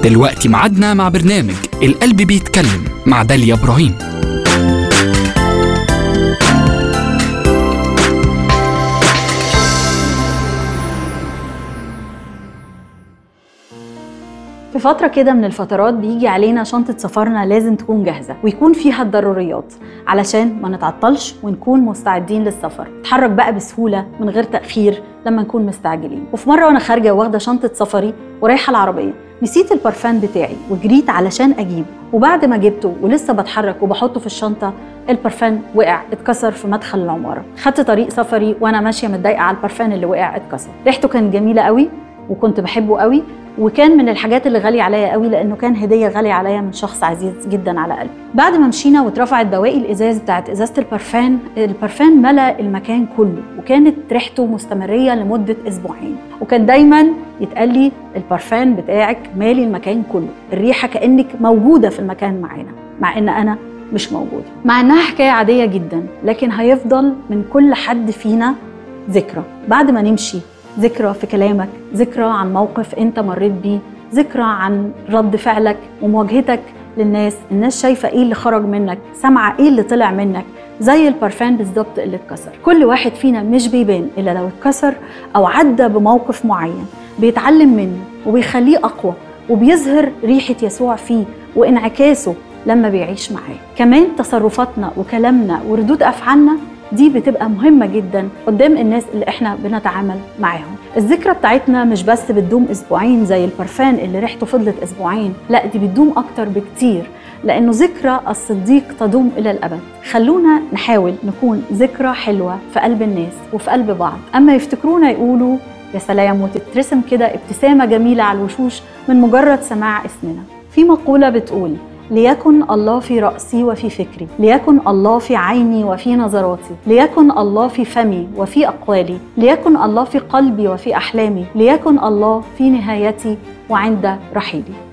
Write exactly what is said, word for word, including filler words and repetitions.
دلوقتي معادنا مع برنامج القلب بيتكلم مع داليا إبراهيم. في فترة كده من الفترات بيجي علينا شنطة سفرنا لازم تكون جاهزة ويكون فيها الضروريات علشان ما نتعطلش ونكون مستعدين للسفر، نتحرك بقى بسهولة من غير تأخير لما نكون مستعجلين. وفي مرة وانا خارجة واخدة شنطة سفري ورايحة العربية نسيت البرفان بتاعي وجريت علشان اجيبه، وبعد ما جبته ولسه بتحرك وبحطه في الشنطة البرفان وقع اتكسر في مدخل العمارة. خدت طريق سفري وانا ماشية متضايقة على البرفان اللي وقع اتكسر. ريحته كانت جميلة قوي وكنت بحبه قوي، وكان من الحاجات اللي غالية عليا قوي لأنه كان هدية غالية عليا من شخص عزيز جدا على قلبي. بعد ما مشينا واترفعت بواقي الإزاز بتاعت إزازة البرفان، البرفان ملأ المكان كله وكانت ريحته مستمرية لمدة أسبوعين، وكان دايما يتقال لي البرفان بتاعك مالي المكان كله، الريحة كأنك موجودة في المكان معانا، مع إن أنا مش موجودة. مع إنها حكاية عادية جدا، لكن هيفضل من كل حد فينا ذكرى بعد ما نمشي، ذكرى في كلامك، ذكرى عن موقف انت مريت بيه، ذكرى عن رد فعلك ومواجهتك للناس. الناس شايفة ايه اللي خرج منك، سامعة ايه اللي طلع منك، زي البرفان بالظبط اللي اتكسر. كل واحد فينا مش بيبان الا لو اتكسر او عدى بموقف معين بيتعلم منه وبيخليه اقوى وبيظهر ريحة يسوع فيه وانعكاسه لما بيعيش معاه. كمان تصرفاتنا وكلامنا وردود افعالنا دي بتبقى مهمة جدا قدام الناس اللي احنا بنتعامل معاهم. الذكرى بتاعتنا مش بس بتدوم اسبوعين زي البرفان اللي ريحته فضلت اسبوعين، لا دي بتدوم اكتر بكتير، لانه ذكرى الصديق تدوم الى الابد. خلونا نحاول نكون ذكرى حلوة في قلب الناس وفي قلب بعض، اما يفتكرونا يقولوا يا سلام وتترسم كده ابتسامة جميلة على الوشوش من مجرد سماع اسمنا. في مقولة بتقول ليكن الله في رأسي وفي فكري، ليكن الله في عيني وفي نظراتي، ليكن الله في فمي وفي أقوالي، ليكن الله في قلبي وفي أحلامي، ليكن الله في نهايتي وعند رحيلي.